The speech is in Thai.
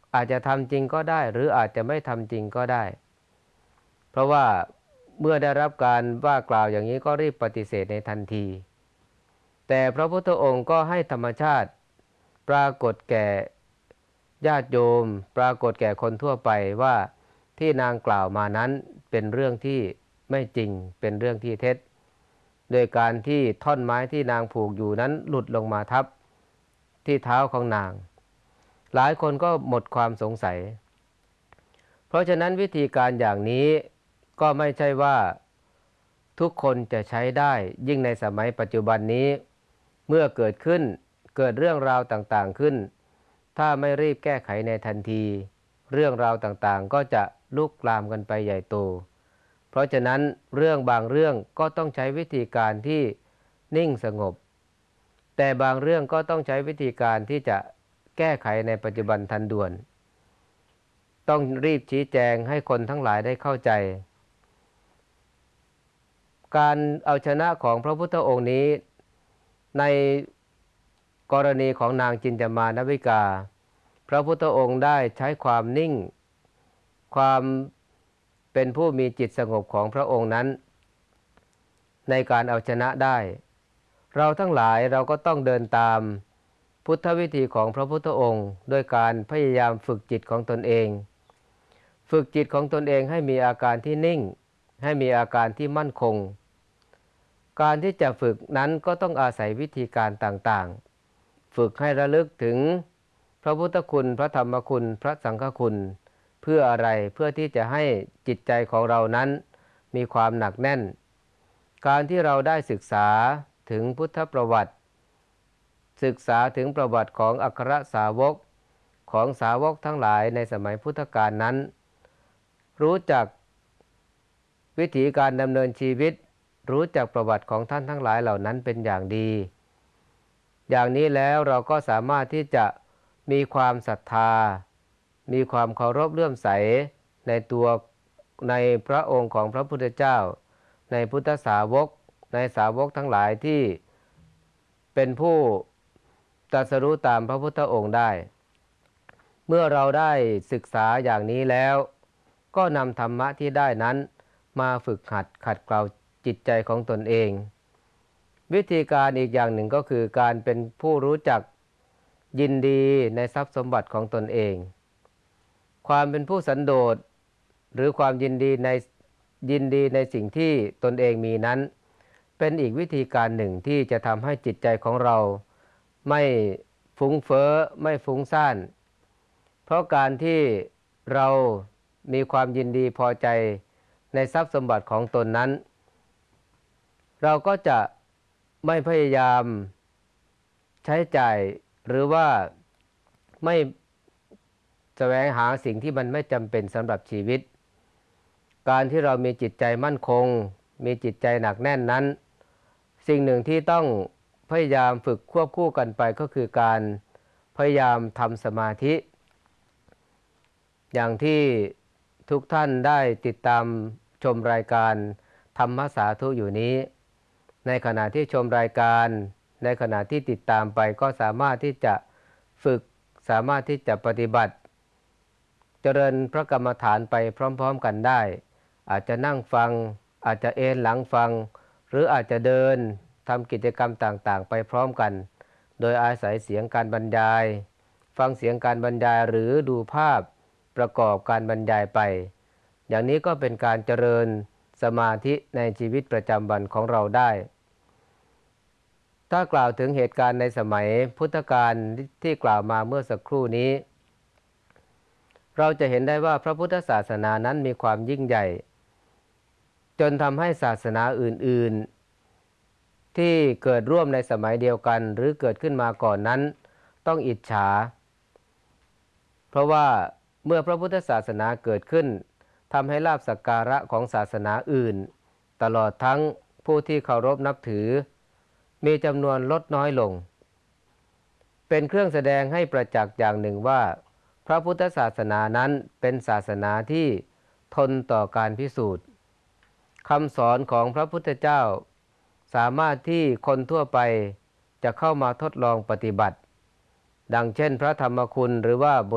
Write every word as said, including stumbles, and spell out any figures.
อาจจะทำจริงก็ได้หรืออาจจะไม่ทำจริงก็ได้เพราะว่าเมื่อได้รับการว่ากล่าวอย่างนี้ก็รีบปฏิเสธในทันทีแต่พระพุทธองค์ก็ให้ธรรมชาติปรากฏแก่ญาติโยมปรากฏแก่คนทั่วไปว่าที่นางกล่าวมานั้นเป็นเรื่องที่ไม่จริงเป็นเรื่องที่เท็จโดยการที่ท่อนไม้ที่นางผูกอยู่นั้นหลุดลงมาทับที่เท้าของนางหลายคนก็หมดความสงสัยเพราะฉะนั้นวิธีการอย่างนี้ก็ไม่ใช่ว่าทุกคนจะใช้ได้ยิ่งในสมัยปัจจุบันนี้เมื่อเกิดขึ้นเกิดเรื่องราวต่างๆขึ้นถ้าไม่รีบแก้ไขในทันทีเรื่องราวต่างๆก็จะลุกลามกันไปใหญ่โตเพราะฉะนั้นเรื่องบางเรื่องก็ต้องใช้วิธีการที่นิ่งสงบแต่บางเรื่องก็ต้องใช้วิธีการที่จะแก้ไขในปัจจุบันทันด่วนต้องรีบชี้แจงให้คนทั้งหลายได้เข้าใจการเอาชนะของพระพุทธองค์นี้ในกรณีของนางจินจามานวิกาพระพุทธองค์ได้ใช้ความนิ่งความเป็นผู้มีจิตสงบของพระองค์นั้นในการเอาชนะได้เราทั้งหลายเราก็ต้องเดินตามพุทธวิธีของพระพุทธองค์ด้วยการพยายามฝึกจิตของตนเองฝึกจิตของตนเองให้มีอาการที่นิ่งให้มีอาการที่มั่นคงการที่จะฝึกนั้นก็ต้องอาศัยวิธีการต่างๆฝึกให้ระลึกถึงพระพุทธคุณพระธรรมคุณพระสังฆคุณเพื่ออะไรเพื่อที่จะให้จิตใจของเรานั้นมีความหนักแน่นการที่เราได้ศึกษาถึงพุทธประวัติศึกษาถึงประวัติของอัครสาวกของสาวกทั้งหลายในสมัยพุทธกาลนั้นรู้จักวิถีการดำเนินชีวิตรู้จักประวัติของท่านทั้งหลายเหล่านั้นเป็นอย่างดีอย่างนี้แล้วเราก็สามารถที่จะมีความศรัทธามีความเคารพเลื่อมใสในตัวในพระองค์ของพระพุทธเจ้าในพุทธสาวกในสาวกทั้งหลายที่เป็นผู้ตรัสรู้ตามพระพุทธองค์ได้เมื่อเราได้ศึกษาอย่างนี้แล้วก็นำธรรมะที่ได้นั้นมาฝึกหัดขัดเกลาจิตใจของตนเองวิธีการอีกอย่างหนึ่งก็คือการเป็นผู้รู้จักยินดีในทรัพย์สมบัติของตนเองความเป็นผู้สันโดษหรือความยินดีในยินดีในสิ่งที่ตนเองมีนั้นเป็นอีกวิธีการหนึ่งที่จะทำให้จิตใจของเราไม่ฟุ้งเฟ้อไม่ฟุ้งซ่านเพราะการที่เรามีความยินดีพอใจในทรัพย์สมบัติของตนนั้นเราก็จะไม่พยายามใช้จ่ายหรือว่าไม่แสวงหาสิ่งที่มันไม่จำเป็นสำหรับชีวิตการที่เรามีจิตใจมั่นคงมีจิตใจหนักแน่นนั้นสิ่งหนึ่งที่ต้องพยายามฝึกควบคู่กันไปก็คือการพยายามทำสมาธิอย่างที่ทุกท่านได้ติดตามชมรายการธรรมสาธุอยู่นี้ในขณะที่ชมรายการในขณะที่ติดตามไปก็สามารถที่จะฝึกสามารถที่จะปฏิบัติเจริญพระกรรมฐานไปพร้อมๆกันได้อาจจะนั่งฟังอาจจะเอนหลังฟังหรืออาจจะเดินทำกิจกรรมต่างๆไปพร้อมกันโดยอาศัยเสียงการบรรยายฟังเสียงการบรรยายหรือดูภาพประกอบการบรรยายไปอย่างนี้ก็เป็นการเจริญสมาธิในชีวิตประจำวันของเราได้ถ้ากล่าวถึงเหตุการณ์ในสมัยพุทธกาลที่กล่าวมาเมื่อสักครู่นี้เราจะเห็นได้ว่าพระพุทธศาสนานั้นมีความยิ่งใหญ่จนทำให้ศาสนาอื่นๆที่เกิดร่วมในสมัยเดียวกันหรือเกิดขึ้นมาก่อนนั้นต้องอิจฉาเพราะว่าเมื่อพระพุทธศาสนาเกิดขึ้นทำให้ลาภสักการะของศาสนาอื่นตลอดทั้งผู้ที่เคารพนับถือมีจำนวนลดน้อยลงเป็นเครื่องแสดงให้ประจักษ์อย่างหนึ่งว่าพระพุทธศาสนานั้นเป็นศาสนาที่ทนต่อการพิสูจน์คำสอนของพระพุทธเจ้าสามารถที่คนทั่วไปจะเข้ามาทดลองปฏิบัติดังเช่นพระธรรมคุณหรือว่า